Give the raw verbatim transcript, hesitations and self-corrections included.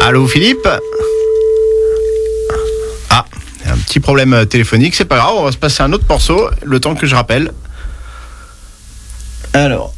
Allô Philippe? Ah, un petit problème téléphonique, c'est pas grave, on va se passer un autre morceau, le temps que je rappelle. Alors...